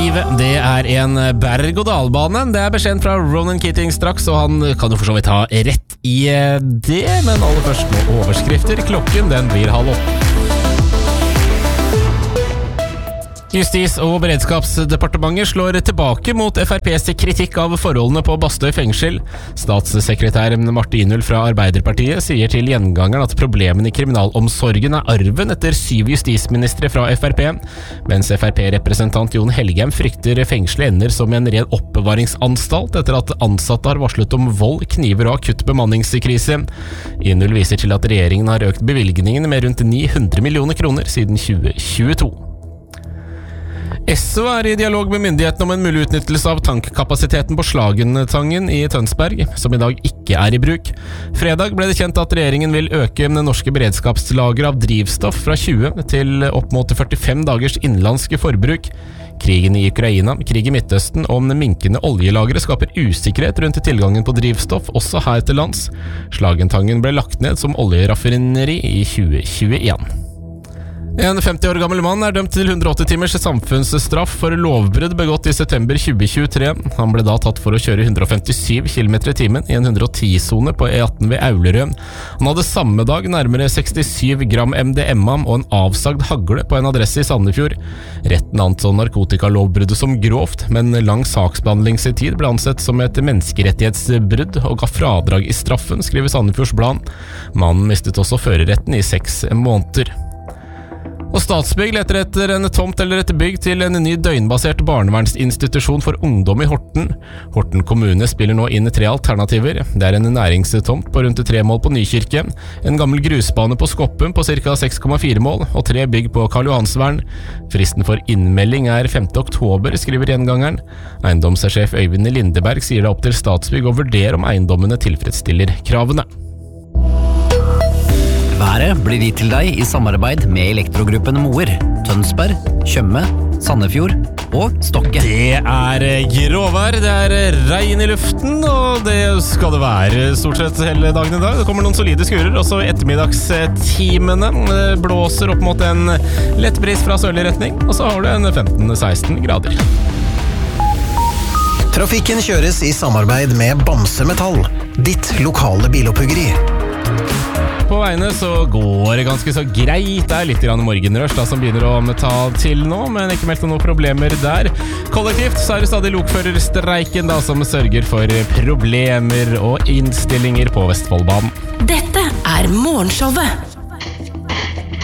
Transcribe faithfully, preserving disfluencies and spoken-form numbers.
Livet, det er en berg-og-dal-bane. Det er beskjeden fra Ronan Keating straks, og han kan jo for så vidt ha rett i det. Men aller først med overskrifter. Klokken, den blir halv åtte. Justis- og beredskapsdepartementet slår tilbake mot F R P's kritikk av forholdene på Bastøy fengsel. Statssekretær Marte Inulf fra Arbeiderpartiet sier til Gjengangeren at problemene i kriminalomsorgen er arven etter syv justisministre fra F R P, mens F R P-representant Jon Helgheim frykter fengselet ender som en ren oppbevaringsanstalt etter at ansatte har varslet om vold, kniver og akutt bemanningskrise. Inulf viser til at regjeringen har økt bevilgningen med rundt ni hundre millioner kroner siden tjue tjueto. Esso er i dialog med myndighetene om en mulig utnyttelse av tankkapasiteten på Slagentangen i Tønsberg, som i dag ikke er i bruk. Fredag ble det kjent at regjeringen vil øke den norske beredskapslageret av drivstoff fra tjue til opp mot førtifem dagers innenlandske forbruk. Krigen i Ukraina, krig i Midtøsten og om minkende oljelagre skaper usikkerhet rundt tilgangen på drivstoff, også her til lands. Slagentangen ble lagt ned som oljeraffineri i tjue tjueen. En femti år gammel mann er dømt til hundre og åtti timers samfunnsstraff for lovbrudd begått i september tjue tjuetre. Han ble da tatt for å kjøre hundre og femtisyv kilometer i timen i en hundre og ti-sone på E atten ved Aulerød. Han hadde samme dag nærmere sekstisju gram M D M A og en avsagd hagle på en adresse i Sandefjord. Retten anså narkotikalovbruddet som grovt, men lang saksbehandlingstid ble ansett som et menneskerettighetsbrudd og ga fradrag i straffen, skriver Sandefjords Blad. Mannen mistet også førerretten i seks måneder. Og Statsbygg leter etter en tomt eller et bygg til en ny døgnbasert barnevernsinstitusjon for ungdom i Horten. Horten kommune spiller nå inn tre alternativer. Det er en næringstomt på rundt tre mål på Nykirke, en gammel grusbane på Skoppum på ca. seks komma fire mål, og tre bygg på Karl Johansvern. Fristen for innmelding er femte oktober, skriver Gjengangeren. Eiendomssjef Øyvind Lindeberg sier det opp til Statsbygg å vurdere om eiendommene tilfredsstiller kravene. Været blir gitt til deg i samarbeid med Elektrogruppen Moer, Tønsberg, Tjøme, Sandefjord og Stokke. Det er gråvær, det er regn i luften, og det skal det være stort sett hele dagen i dag. Det kommer noen solide skurer, også i ettermiddagstimene. Det blåser opp mot en lett bris fra sørlig retning, og så har du en femten til seksten grader. Trafikken kjøres i samarbeid med Bamse Metall, ditt lokale bilopphuggeri. På veiene så går det ganske så greit. Det er litt grann morgenrørs da, som begynner å ta til nå, men ikke meldt noen problemer der. Kollektivt så er det stadig lokførerstreiken da, som sørger for problemer og innstillinger på Vestfoldbanen. Dette er Morgenshowet